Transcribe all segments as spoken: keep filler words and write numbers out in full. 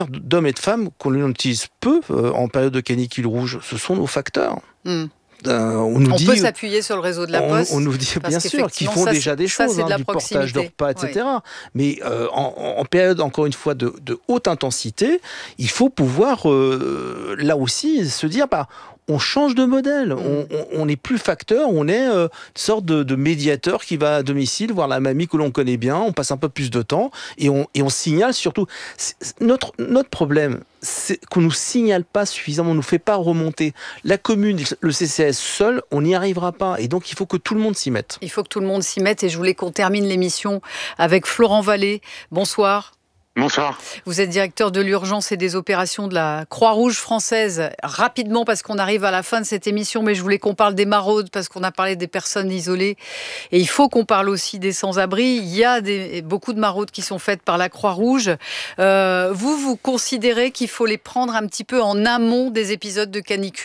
d'hommes et de femmes qu'on utilise peu euh, en période de canicule rouge, ce sont nos facteurs. Mmh. Euh, on nous on dit, peut s'appuyer sur le réseau de la Poste. On, on nous dit bien sûr qu'ils font ça, déjà des ça, choses, de hein, du portage de repas, et cetera. Oui. Mais euh, en, en période, encore une fois, de, de haute intensité, il faut pouvoir, euh, là aussi, se dire, bah, on change de modèle. Mmh. On n'est plus facteur, on est euh, une sorte de, de médiateur qui va à domicile voir la mamie que l'on connaît bien, on passe un peu plus de temps et on, et on signale surtout. Notre, notre problème, c'est qu'on ne nous signale pas suffisamment, on ne nous fait pas remonter. La commune, le C C S seul, on n'y arrivera pas. Et donc, il faut que tout le monde s'y mette. Il faut que tout le monde s'y mette et je voulais qu'on termine l'émission avec Florent Vallée. Bonsoir. Bonsoir. Vous êtes directeur de l'urgence et des opérations de la Croix-Rouge française. Rapidement, parce qu'on arrive à la fin de cette émission, mais je voulais qu'on parle des maraudes, parce qu'on a parlé des personnes isolées. Et il faut qu'on parle aussi des sans-abri. Il y a des, beaucoup de maraudes qui sont faites par la Croix-Rouge. Euh, vous, vous considérez qu'il faut les prendre un petit peu en amont des épisodes de canicule ?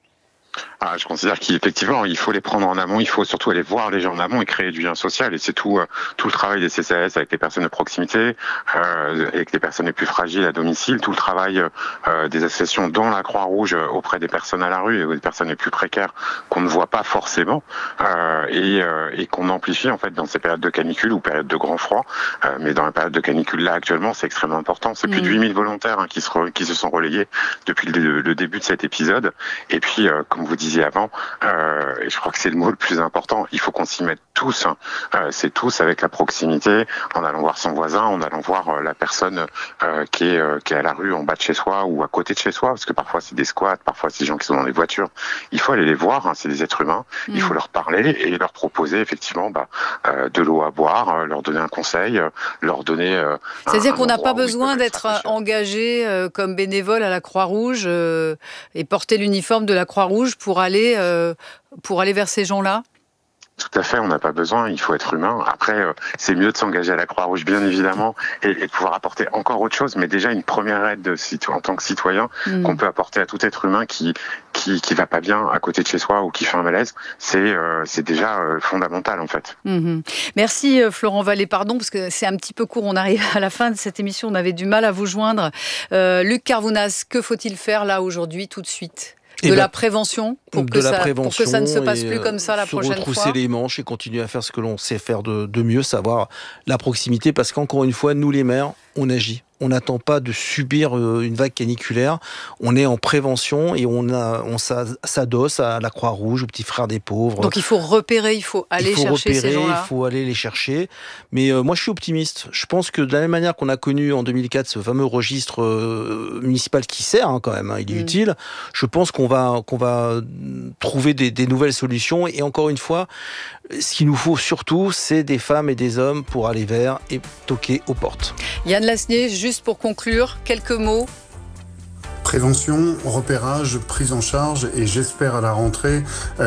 Ah, je considère qu'effectivement, il faut les prendre en amont, il faut surtout aller voir les gens en amont et créer du lien social. Et c'est tout, euh, tout le travail des C C S avec les personnes de proximité, euh, avec les personnes les plus fragiles à domicile, tout le travail euh, des associations dans la Croix-Rouge auprès des personnes à la rue et des personnes les plus précaires qu'on ne voit pas forcément euh, et, euh, et qu'on amplifie en fait dans ces périodes de canicule ou périodes de grand froid. Euh, mais dans la période de canicule là actuellement, c'est extrêmement important. C'est mmh. plus de huit mille volontaires hein, qui, se re, qui se sont relayés depuis le, le début de cet épisode. Et puis, euh, comme vous disiez avant, euh, et je crois que c'est le mot le plus important, il faut qu'on s'y mette tous, hein. euh, c'est tous avec la proximité, en allant voir son voisin, en allant voir euh, la personne euh, qui, est, euh, qui est à la rue en bas de chez soi ou à côté de chez soi, parce que parfois c'est des squats, parfois c'est des gens qui sont dans les voitures, il faut aller les voir, hein, c'est des êtres humains, mmh. il faut leur parler et leur proposer effectivement bah, euh, de l'eau à boire, euh, leur donner un conseil, euh, leur donner... Euh, C'est-à-dire un, qu'on n'a pas besoin d'être engagé euh, comme bénévole à la Croix-Rouge euh, et porter l'uniforme de la Croix-Rouge pour aller, euh, pour aller vers ces gens-là ? Tout à fait, on n'a pas besoin, il faut être humain. Après, euh, c'est mieux de s'engager à la Croix-Rouge, bien évidemment, et, et de pouvoir apporter encore autre chose, mais déjà une première aide de, en tant que citoyen mmh. qu'on peut apporter à tout être humain qui qui qui va pas bien à côté de chez soi ou qui fait un malaise, c'est euh, c'est déjà euh, fondamental en fait. Mmh. Merci Florent Vallée, pardon, parce que c'est un petit peu court, on arrive à la fin de cette émission, on avait du mal à vous joindre. Euh, Luc Carvounas, que faut-il faire là aujourd'hui, tout de suite ? De ben, la prévention pour que, ça, prévention pour que ça ne se passe plus comme ça la prochaine fois. Se retrousser les manches et continuer à faire ce que l'on sait faire de, de mieux, savoir la proximité. Parce qu'encore une fois, nous les maires, on agit. On n'attend pas de subir une vague caniculaire. On est en prévention et on, a, on s'adosse à la Croix-Rouge, aux petits frères des pauvres. Donc il faut repérer, il faut aller il faut chercher repérer, ces gens-là. Il faut aller les chercher. Mais euh, moi, je suis optimiste. Je pense que de la même manière qu'on a connu en deux mille quatre ce fameux registre euh, municipal qui sert hein, quand même, hein, il est mmh. utile, je pense qu'on va, qu'on va trouver des, des nouvelles solutions. Et encore une fois, ce qu'il nous faut surtout, c'est des femmes et des hommes pour aller vers et toquer aux portes. Yann Lasnier, juste pour conclure, quelques mots. Prévention, repérage, prise en charge et j'espère à la rentrée,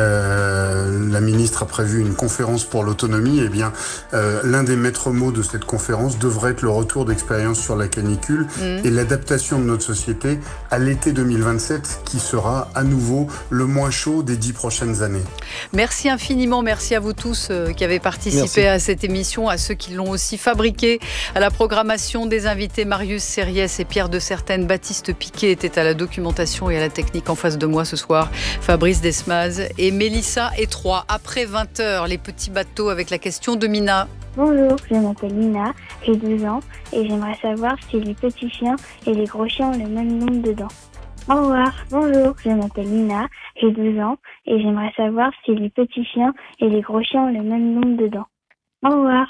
euh, la ministre a prévu une conférence pour l'autonomie. Eh bien, euh, l'un des maîtres mots de cette conférence devrait être le retour d'expérience sur la canicule mmh. et l'adaptation de notre société à l'été deux mille vingt-sept qui sera à nouveau le moins chaud des dix prochaines années. Merci infiniment, merci à vous tous euh, qui avez participé merci. à cette émission, à ceux qui l'ont aussi fabriquée, à la programmation des invités Marius Sériès et Pierre de Certaine. Baptiste Piquet était à la documentation et à la technique en face de moi ce soir. Fabrice Desmaz et Mélissa Étroit. Après vingt heures, les petits bateaux avec la question de Mina. Bonjour, je m'appelle Mina, j'ai douze ans et j'aimerais savoir si les petits chiens et les gros chiens ont le même nombre de dents. Au revoir. Bonjour, je m'appelle Mina, j'ai douze ans et j'aimerais savoir si les petits chiens et les gros chiens ont le même nombre de dents. Au revoir.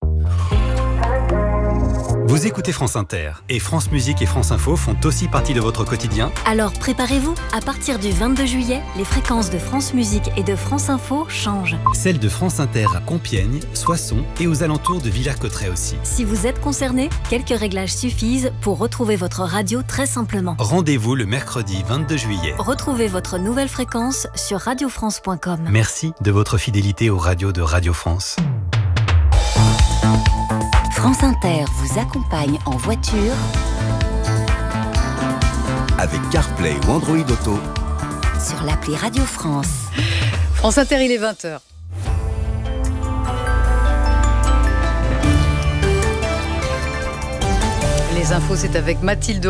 Vous écoutez France Inter et France Musique et France Info font aussi partie de votre quotidien. Alors préparez-vous, à partir du vingt-deux juillet, les fréquences de France Musique et de France Info changent. Celles de France Inter à Compiègne, Soissons et aux alentours de Villers-Cotterêts aussi. Si vous êtes concerné, quelques réglages suffisent pour retrouver votre radio très simplement. Rendez-vous le mercredi vingt-deux juillet. Retrouvez votre nouvelle fréquence sur radio france point com. Merci de votre fidélité aux radios de Radio France. France Inter vous accompagne en voiture avec CarPlay ou Android Auto sur l'appli Radio France. France Inter, il est vingt heures. Les Les infos, c'est avec Mathilde